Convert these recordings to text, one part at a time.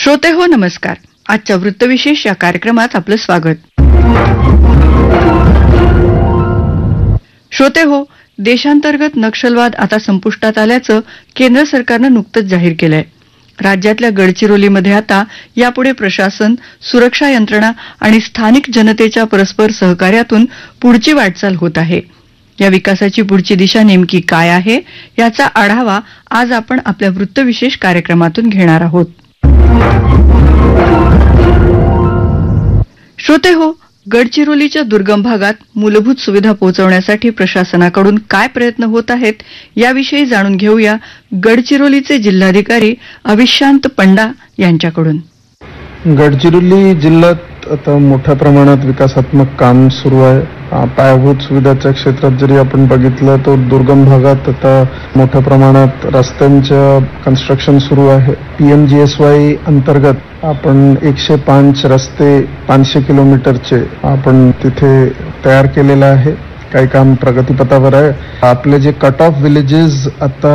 श्रोते हो नमस्कार. आजच्या वृत्तविशेष या कार्यक्रमात आपलं स्वागत. श्रोते हो, देशांतर्गत नक्षलवाद आता संपुष्टात आल्याचं केंद्र सरकारनं नुकतंच जाहीर केलंय. राज्यातल्या गडचिरोलीमध्ये आता यापुढे प्रशासन, सुरक्षा यंत्रणा आणि स्थानिक जनतेच्या परस्पर सहकार्यातून पुढची वाटचाल होत आहे. या विकासाची पुढची दिशा नेमकी काय आहे याचा आढावा आज आपण आपल्या वृत्तविशेष कार्यक्रमातून घेणार आहोत. श्रोते हो, गडचिरोलीच्या दुर्गम भागात मूलभूत सुविधा पोहोचवण्यासाठी प्रशासनाकडून काय प्रयत्न होत आहेत याविषयी जाणून घेऊया गडचिरोलीचे जिल्हाधिकारी अविशांत पंडा यांच्याकडून. गडचिरोली जिल्ह्यात आता मोठ्या प्रमाणात विकासात्मक काम सुरू आहे. पायाभूत सुविधाच्या क्षेत्रात जरी आपण बघितलं तर दुर्गम भागात आता मोठ्या प्रमाणात रस्त्यांचं कन्स्ट्रक्शन सुरू आहे. PMGSY अंतर्गत आपण 105 रस्ते 500 किलोमीटरचे आपण तिथे तयार केलेलं आहे. काही काम प्रगतीपथावर आहे. आपले जे कट ऑफ विलेजेस आता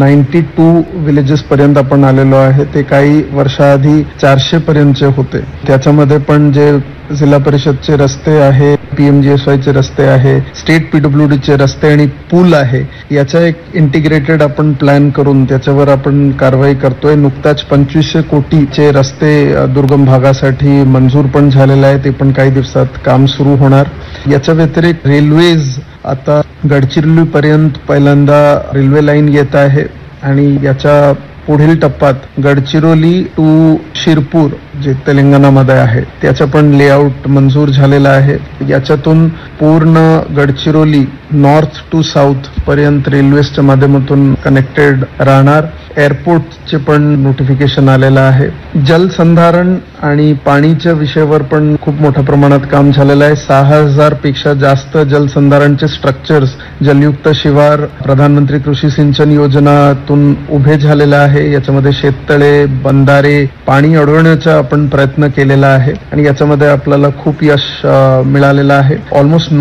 92 विलेजेस पर्यंत आपण आलेलो आहे. ते काही वर्षाआधी 400 पर्यंतचे होते. त्याच्यामध्ये पण जे जिल्हा परिषदचे रस्ते आहे, PMGSY चे रस्ते आहे, स्टेट PWD चे रस्ते आणि पूल आहे, याचा एक इंटिग्रेटेड आपण प्लॅन करून त्याच्यावर आपण कारवाई करतोय. नुकताच 2500 कोटीचे रस्ते दुर्गम भागासाठी मंजूर पण झालेले आहे. ते पण काही दिवसात काम सुरू होणार. याच्या व्यतिरिक्त रेल्वेज आता गडचिरोली पर्यंत पहिल्यांदा रेल्वे लाईन येत आहे आणि याच्या पुढील टप्प्यात गडचिरोली टू शिरपूर जे तेलंगणामध्ये आहे त्याचं पण लेआउट मंजूर झालेलं आहे. याच्यातून पूर्ण गडचिरोली नॉर्थ टू साऊथ पर्यंत रेल्वेच्या माध्यमातून कनेक्टेड राहणार. एअरपोर्टचे पण नोटिफिकेशन आलेलं आहे. जलसंधारण आणि पाणीच्या विषयावर पण खूप मोठ्या प्रमाणात काम झालेलं आहे. 6000 पेक्षा जास्त जलसंधारणचे स्ट्रक्चर्स जलयुक्त शिवार प्रधानमंत्री कृषी सिंचन योजनातून उभे झालेले आहे. याच्यामध्ये शेततळे, बंधारे, पाणी अडवण्याचा आपण प्रयत्न केलेला आहे आणि याच्यामध्ये आपल्याला खूप यश मिळालेलं आहे. ऑलमोस्ट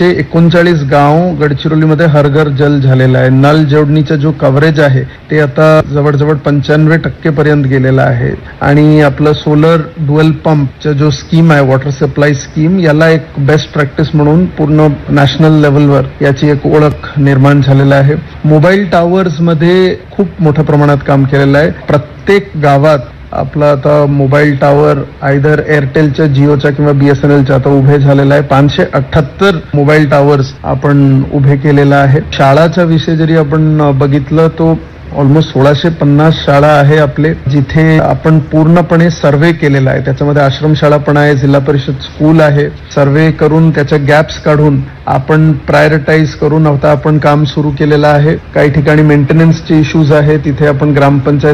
939 गाव गडचिरोलीमध्ये हर घर जल झालेला आहे. नल जोडणीचा जो कव्हरेज आहे ते आता जवळजवळ 95% पर्यंत गेलेला आहे आणि आपलं सोलर ड्युअल पंपचा जो स्कीम आहे, वॉटर सप्लाय स्कीम, याला एक बेस्ट प्रॅक्टिस म्हणून पूर्ण नॅशनल लेवलवर याची एक ओळख निर्माण झालेला आहे. मोबाईल टावर्स मध्ये खूप मोठ्या प्रमाणात काम केलेलं आहे. प्रत्येक गावात आपला आता मोबाईल टावर आयदर एअरटेलच्या, जिओच्या किंवा BSNLच्या आता उभे झालेला आहे. 578 मोबाईल टावर्स आपण उभे केलेला आहे. शाळाचा विषय जरी आपण बघितलं तो ऑलमोस्ट 1650 शाळा आहे आपले, जिथे आपण पूर्णपणे सर्वे केलेला आहे. त्याच्यामध्ये आश्रमशाळा पण आहे, जिल्हा परिषद स्कूल आहे. सर्वे करून त्याच्या गॅप्स काढून आपण प्रायोरिटाईज करून आता आपण काम सुरू केलेलं आहे. काही ठिकाणी मेंटेनन्सचे इश्यूज आहे, तिथे आपण ग्रामपंचायत